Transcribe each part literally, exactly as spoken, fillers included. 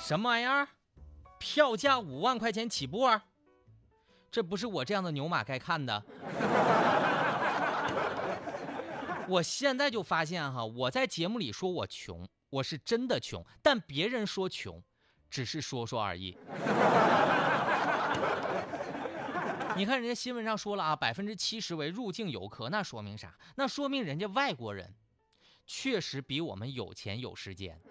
什么玩意儿？票价五万块钱起步啊？这不是我这样的牛马该看的。我现在就发现哈，我在节目里说我穷，我是真的穷，但别人说穷，只是说说而已。你看人家新闻上说了啊，百分之七十为入境游客，那说明啥？那说明人家外国人确实比我们有钱有时间。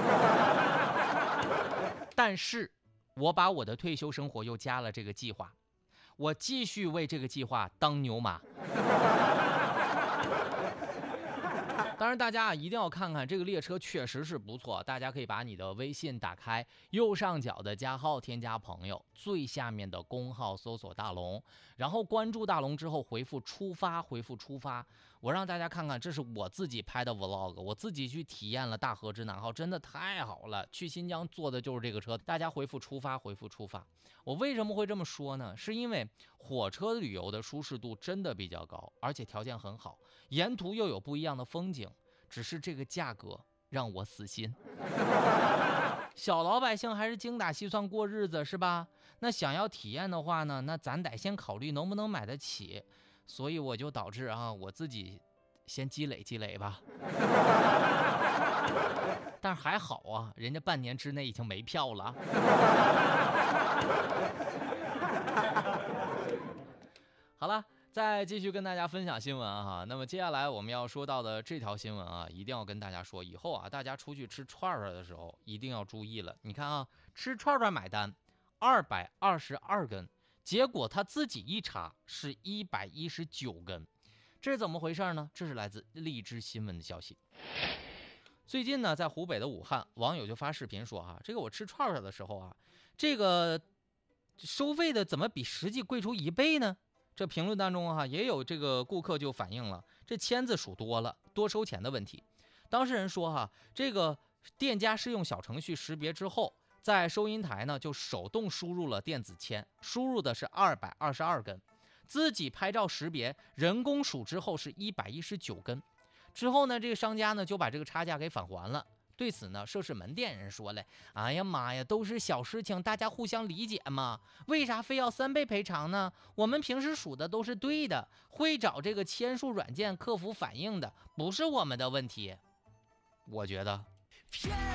但是我把我的退休生活又加了这个计划，我继续为这个计划当牛马。当然大家啊一定要看看这个列车确实是不错，大家可以把你的微信打开，右上角的加号添加朋友，最下面的公号搜索大龙，然后关注大龙之后回复出发，回复出发，我让大家看看这是我自己拍的 vlog， 我自己去体验了大河之南号，真的太好了，去新疆坐的就是这个车，大家回复出发，回复出发。我为什么会这么说呢？是因为火车旅游的舒适度真的比较高，而且条件很好，沿途又有不一样的风景，只是这个价格让我死心。小老百姓还是精打细算过日子是吧？那想要体验的话呢，那咱得先考虑能不能买得起，所以我就导致啊，我自己先积累积累吧。但是还好啊，人家半年之内已经没票了。好了，再继续跟大家分享新闻啊。那么接下来我们要说到的这条新闻啊，一定要跟大家说，以后啊大家出去吃串串的时候一定要注意了。你看啊，吃串串买单二百二十二根，结果他自己一查是一百一十九根，这是怎么回事呢？这是来自荔枝新闻的消息。最近呢，在湖北的武汉，网友就发视频说啊，这个我吃串串的时候啊，这个收费的怎么比实际贵出一倍呢？这评论当中哈、啊，也有这个顾客就反映了这签字数多了，多收钱的问题。当事人说哈、啊，这个店家是用小程序识别之后，在收银台呢就手动输入了电子签，输入的是二百二十二根，自己拍照识别，人工数之后是一百一十九根。之后呢，这个商家呢就把这个差价给返还了。对此呢，涉事门店人说了：“哎呀妈呀，都是小事情，大家互相理解嘛，为啥非要三倍赔偿呢？我们平时数的都是对的，会找这个签数软件客服反映的，不是我们的问题。”我觉得